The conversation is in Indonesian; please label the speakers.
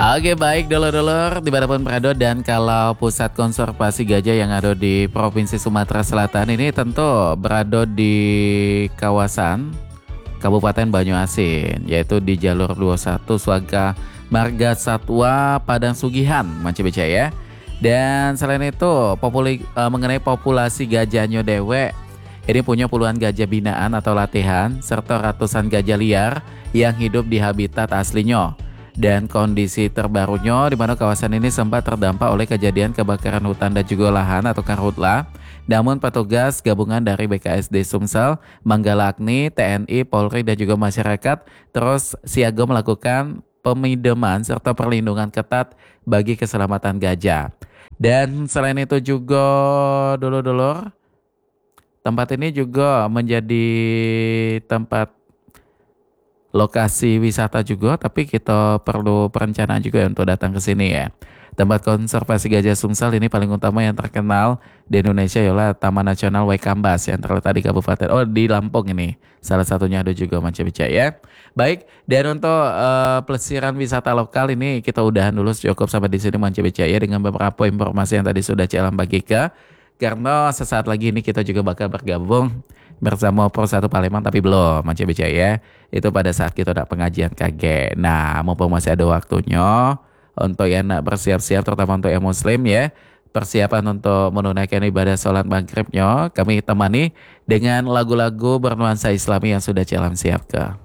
Speaker 1: Oke baik dulur-dulur dimanapun berada dan kalau pusat konservasi gajah yang ada di Provinsi Sumatera Selatan ini tentu berada di kawasan Kabupaten Banyuasin yaitu di jalur 21 Swaga Marga Satwa Padang Sugihan Manci Beca ya. Dan selain itu mengenai populasi gajahnya dewe ini punya puluhan gajah binaan atau latihan serta ratusan gajah liar yang hidup di habitat aslinya. Dan kondisi terbarunya di mana kawasan ini sempat terdampak oleh kejadian kebakaran hutan dan juga lahan atau karhutla. Namun petugas gabungan dari BKSD Sumsel, Manggala Agni, TNI, Polri dan juga masyarakat terus siaga melakukan pemideman serta perlindungan ketat bagi keselamatan gajah. Dan selain itu juga dulur-dulur, tempat ini juga menjadi tempat lokasi wisata juga, tapi kita perlu perencanaan juga untuk datang ke sini ya. Tempat konservasi gajah Sumsel ini paling utama yang terkenal di Indonesia ialah Taman Nasional Waikambas yang terletak di di Lampung ini. Salah satunya ada juga Manca Beca ya. Baik, dan untuk pelesiran wisata lokal ini kita udahan dulu cukup sampai di sini Manca Beca ya dengan beberapa informasi yang tadi sudah Cielam bagikan. Karena sesaat lagi ini kita juga bakal bergabung bersama Pro 1 Palembang tapi belum Manca Beca ya. Itu pada saat kita ada pengajian KG. Nah, mumpung masih ada waktunya untuk yang nak bersiap-siap terutama untuk yang muslim ya. Persiapan untuk menunaikan ibadah sholat maghribnya kami temani dengan lagu-lagu bernuansa Islami yang sudah Cielam siapkan.